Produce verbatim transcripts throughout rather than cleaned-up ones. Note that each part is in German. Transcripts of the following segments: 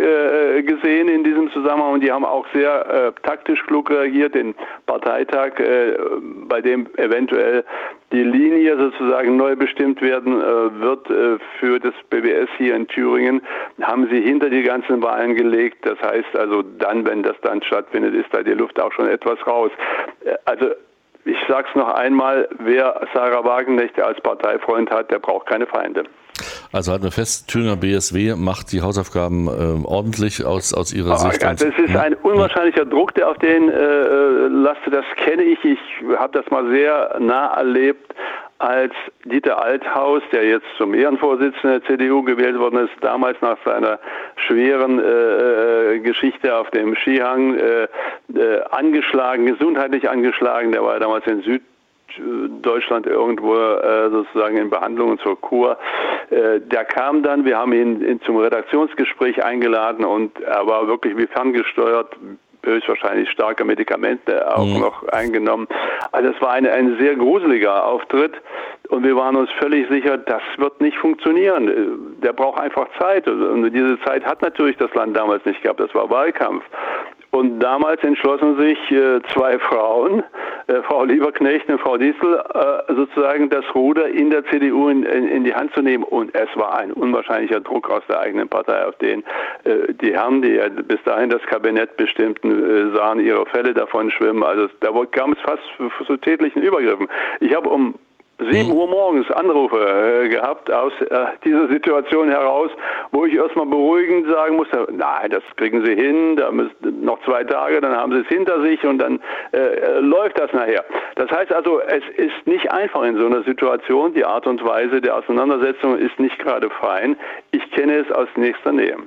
äh, gesehen in diesem Zusammenhang und die haben auch sehr äh, taktisch klug reagiert. Den Parteitag, äh, bei dem eventuell die Linie sozusagen neu bestimmt werden äh, wird äh, für das B W S hier in Thüringen, haben sie hinter die ganzen Wahlen gelegt. Das heißt also dann, wenn das dann stattfindet, ist da die Luft auch schon etwas raus. Äh, also ich sage es noch einmal, wer Sarah Wagenknecht als Parteifreund hat, der braucht keine Feinde. Also halten wir fest, Thüringer B S W macht die Hausaufgaben äh, ordentlich aus, aus Ihrer oh, Sicht. Das ist hm? ein unwahrscheinlicher Druck, der auf den äh, lastet. Das kenne ich. Ich habe das mal sehr nah erlebt, als Dieter Althaus, der jetzt zum Ehrenvorsitzenden der C D U gewählt worden ist, damals nach seiner schweren äh, Geschichte auf dem Skihang äh, äh, angeschlagen, gesundheitlich angeschlagen, der war damals in Süddeutschland irgendwo äh, sozusagen in Behandlung zur Kur. Äh, der kam dann, wir haben ihn in, zum Redaktionsgespräch eingeladen und er war wirklich wie ferngesteuert, höchstwahrscheinlich starke Medikamente auch mhm. noch eingenommen. Also es war eine, ein sehr gruseliger Auftritt und wir waren uns völlig sicher, das wird nicht funktionieren. Der braucht einfach Zeit und diese Zeit hat natürlich das Land damals nicht gehabt. Das war Wahlkampf. Und damals entschlossen sich äh, zwei Frauen, äh, Frau Lieberknecht und Frau Diesel, äh, sozusagen das Ruder in der C D U in, in, in die Hand zu nehmen. Und es war ein unwahrscheinlicher Druck aus der eigenen Partei, auf den äh, die Herren, die ja bis dahin das Kabinett bestimmten, äh, sahen ihre Fälle davon schwimmen. Also da kam es fast zu tätlichen Übergriffen. Ich habe um sieben Uhr morgens Anrufe äh, gehabt aus äh, dieser Situation heraus, wo ich erstmal beruhigend sagen musste, nein, das kriegen Sie hin, da müssen noch zwei Tage, dann haben Sie es hinter sich und dann äh, läuft das nachher. Das heißt also, es ist nicht einfach in so einer Situation, die Art und Weise der Auseinandersetzung ist nicht gerade fein. Ich kenne es aus nächster Nähe.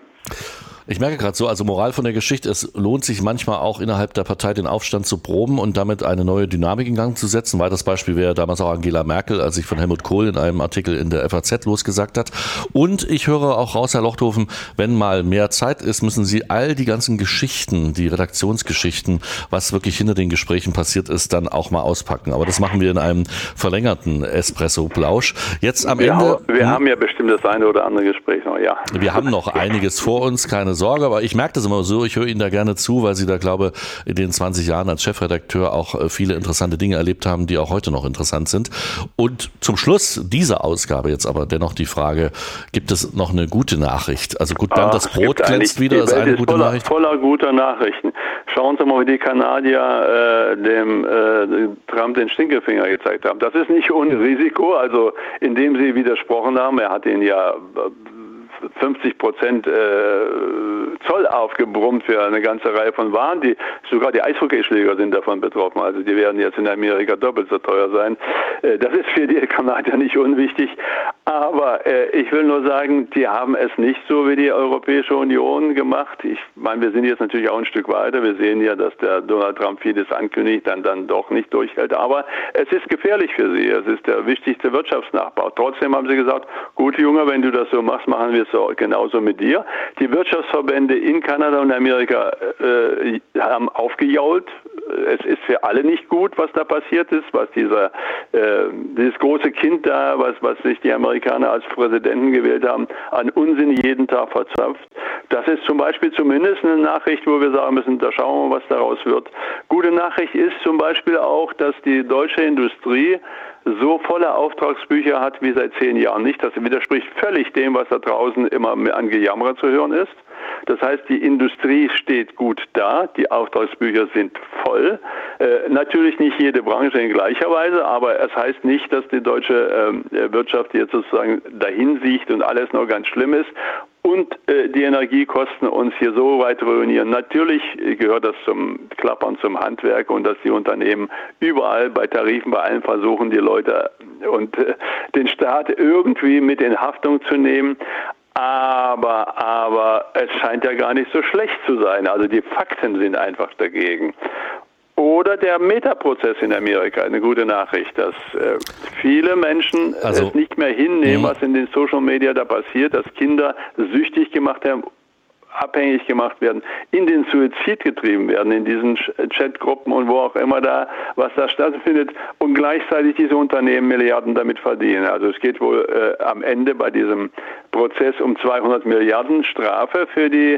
Ich merke gerade so, also Moral von der Geschichte, es lohnt sich manchmal auch innerhalb der Partei den Aufstand zu proben und damit eine neue Dynamik in Gang zu setzen. Weiteres Beispiel wäre damals auch Angela Merkel, als sich von Helmut Kohl in einem Artikel in der F A Z losgesagt hat. Und ich höre auch raus, Herr Lochthofen, wenn mal mehr Zeit ist, müssen Sie all die ganzen Geschichten, die Redaktionsgeschichten, was wirklich hinter den Gesprächen passiert ist, dann auch mal auspacken. Aber das machen wir in einem verlängerten Espresso-Plausch. Jetzt am wir Ende... Haben, wir hm, haben ja bestimmt das eine oder andere Gespräch noch, ja. Wir haben noch einiges vor uns, keine Sorge, aber ich merke das immer so, ich höre Ihnen da gerne zu, weil Sie da, glaube ich, in den zwanzig Jahren als Chefredakteur auch viele interessante Dinge erlebt haben, die auch heute noch interessant sind. Und zum Schluss dieser Ausgabe jetzt aber dennoch die Frage, gibt es noch eine gute Nachricht? Also gut, dann das Brot glänzt wieder, ist eine gute voller, Nachricht. Voller guter Nachrichten. Schauen Sie mal, wie die Kanadier äh, dem äh, Trump den Stinkefinger gezeigt haben. Das ist nicht ohne Risiko, also indem sie widersprochen haben, er hat ihn ja fünfzig Prozent äh, Zoll aufgebrummt für eine ganze Reihe von Waren. Die, sogar die Eishockeyschläger sind davon betroffen. Also die werden jetzt in Amerika doppelt so teuer sein. Äh, das ist für die Kanadier nicht unwichtig. Aber äh, ich will nur sagen, die haben es nicht so wie die Europäische Union gemacht. Ich meine, wir sind jetzt natürlich auch ein Stück weiter. Wir sehen ja, dass der Donald Trump vieles ankündigt, dann dann doch nicht durchhält. Aber es ist gefährlich für sie. Es ist der wichtigste Wirtschaftsnachbar. Trotzdem haben sie gesagt, gut Junge, wenn du das so machst, machen wir so, genauso mit dir. Die Wirtschaftsverbände in Kanada und Amerika äh, haben aufgejault. Es ist für alle nicht gut, was da passiert ist, was dieser äh, dieses große Kind da, was was sich die Amerikaner als Präsidenten gewählt haben, an Unsinn jeden Tag verzapft. Das ist zum Beispiel zumindest eine Nachricht, wo wir sagen müssen, da schauen wir mal, was daraus wird. Gute Nachricht ist zum Beispiel auch, dass die deutsche Industrie so volle Auftragsbücher hat wie seit zehn Jahren nicht. Das widerspricht völlig dem, was da draußen immer an Gejammer zu hören ist. Das heißt, die Industrie steht gut da, die Auftragsbücher sind voll. Äh, natürlich nicht jede Branche in gleicher Weise, aber es heißt nicht, dass die deutsche äh, Wirtschaft jetzt sozusagen dahin sieht und alles noch ganz schlimm ist. Und äh, die Energiekosten uns hier so weit ruinieren. Natürlich gehört das zum Klappern, zum Handwerk und dass die Unternehmen überall bei Tarifen, bei allen versuchen, die Leute und äh, den Staat irgendwie mit in Haftung zu nehmen. Aber, aber es scheint ja gar nicht so schlecht zu sein. Also die Fakten sind einfach dagegen. Oder der Meta-Prozess in Amerika, eine gute Nachricht, dass äh, viele Menschen also, es nicht mehr hinnehmen, mh. was in den Social Media da passiert, dass Kinder süchtig gemacht haben, abhängig gemacht werden, in den Suizid getrieben werden, in diesen Chatgruppen und wo auch immer da, was da stattfindet und gleichzeitig diese Unternehmen Milliarden damit verdienen. Also es geht wohl äh, am Ende bei diesem Prozess um zweihundert Milliarden Strafe für die